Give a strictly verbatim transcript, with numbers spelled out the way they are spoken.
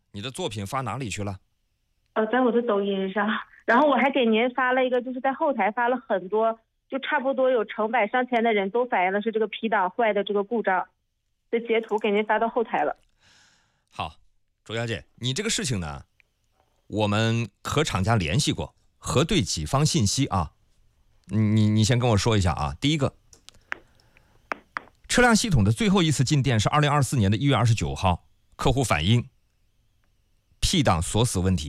你的作品发哪里去了？ 呃，在我的抖音上，然后我还给您发了一个，就是在后台发了很多，就差不多有成百上千的人都反映的是这个 P 档坏的这个故障的截图，给您发到后台了。 好，周小姐，你这个事情呢，我们和厂家联系过，核对几方信息啊。你你先跟我说一下啊。第一个，车辆系统的最后一次进店是二零二四年的一月二十九号，客户反映 P 档锁死问题。